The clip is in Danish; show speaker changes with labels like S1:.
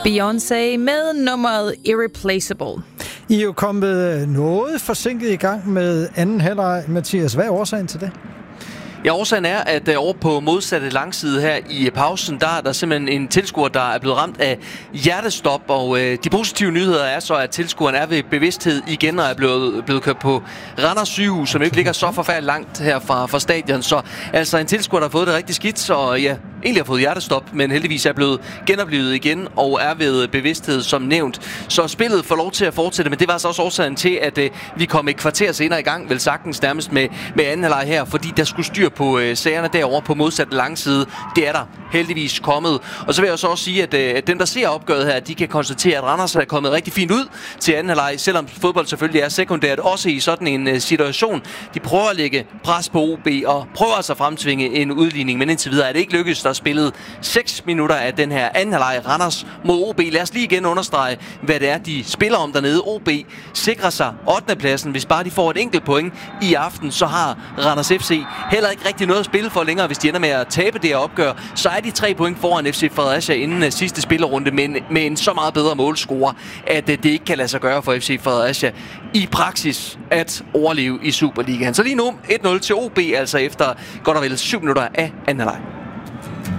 S1: Beyoncé med nummeret Irreplaceable.
S2: I er jo kommet noget forsinket i gang med anden halvleg, Mathias. Hvad er årsagen til det?
S3: Ja, årsagen er, at over på modsatte langside her i pausen, der er der simpelthen en tilskuer, der er blevet ramt af hjertestop. Og de positive nyheder er så, at tilskueren er ved bevidsthed igen og er blevet kørt på Randers Sygehus, som ikke ligger så forfærdeligt langt her fra stadion. Så altså en tilskuer, der har fået det rigtig skidt, og ja, egentlig har fået hjertestop, men heldigvis er blevet genoplevet igen og er ved bevidsthed som nævnt. Så spillet får lov til at fortsætte, men det var så også årsagen til, at vi kom et kvarter senere i gang, vel sagtens nærmest med anden halvleg her, fordi der skulle styr på sagerne derovre på modsatte langside. Det er der heldigvis kommet. Og så vil jeg så også sige, at dem, der ser opgøret her, de kan konstatere, at Randers er kommet rigtig fint ud til anden halvleg, selvom fodbold selvfølgelig er sekundært, også i sådan en situation. De prøver at lægge pres på OB og prøver altså at fremtvinge en udligning, men indtil videre er det ikke lykkedes. Der er spillet 6 minutter af den her anden halvleg. Randers mod OB. Lad os lige igen understrege, hvad det er, de spiller om dernede. OB sikrer sig 8. pladsen. Hvis bare de får et enkelt point i aften, så har Randers FC heller ikke rigtig noget at spille for længere. Hvis de ender med at tabe det her opgør, så er de 3 point foran FC Fredericia inden sidste spillerunde, men med en så meget bedre målscore, at det ikke kan lade sig gøre for FC Fredericia i praksis at overleve i Superligaen. Så lige nu 1-0 til OB, altså efter godt og vel 7 minutter af anden halvleg.